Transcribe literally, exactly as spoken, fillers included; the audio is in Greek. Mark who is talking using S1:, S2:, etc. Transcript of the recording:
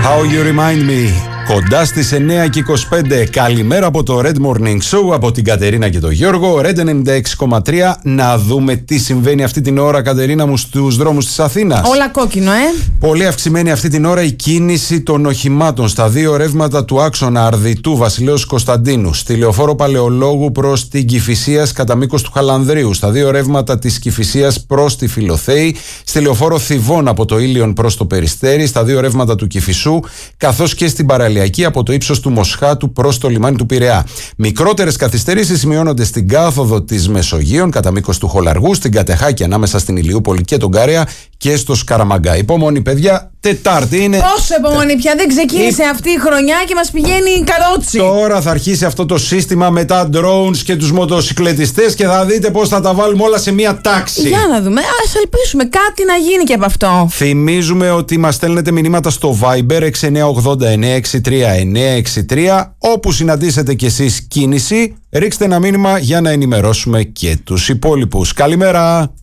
S1: How You Remind Me. Κοντά στις εννιά και είκοσι πέντε. Καλημέρα από το Red Morning Show, από την Κατερίνα και τον Γιώργο. Red ενενήντα έξι κόμμα τρία. Να δούμε τι συμβαίνει αυτή την ώρα, Κατερίνα μου, στους δρόμους της Αθήνας.
S2: Όλα κόκκινο, ε.
S1: Πολύ αυξημένη αυτή την ώρα η κίνηση των οχημάτων στα δύο ρεύματα του άξονα Αρδιτού Βασιλέως Κωνσταντίνου, στη λεωφόρο Παλαιολόγου προς την Κηφισίας κατά μήκος του Χαλανδρίου, στα δύο ρεύματα της Κηφισίας προς τη Φιλοθέη, στη λεωφόρο Θηβών από το Ήλιον προς το Περιστέρι, στα δύο ρεύματα του Κηφισού, καθώς και στην παραλιακή από το ύψος του Μοσχάτου προς το λιμάνι του Πειραιά. Μικρότερες καθυστερήσεις σημειώνονται στην κάθοδο της Μεσογείων κατά μήκος του Χολαργού, στην Κατεχάκη ανάμεσα στην Ηλιούπολη και τον Κάρεα και στο Σκαραμαγκά. Υπομονή, παιδιά, Τετάρτη είναι.
S2: Πόσο υπομονή πια, δεν ξεκίνησε η... αυτή η χρονιά και μας πηγαίνει καρότσι.
S1: Τώρα θα αρχίσει αυτό το σύστημα με τα drones και τους μοτοσυκλετιστές και θα δείτε πώς θα τα βάλουμε όλα σε μία τάξη.
S2: Για να δούμε, ας ελπίσουμε κάτι να γίνει και από αυτό.
S1: Θυμίζουμε ότι μας στέλνετε μηνύματα στο Viber έξι εννιά ογδόντα εννιά εξήντα τρία εννιά εξήντα τρία. Όπου συναντήσετε κι εσείς κίνηση, ρίξτε ένα μήνυμα για να ενημερώσουμε και τους υπόλοιπους. Καλημέρα.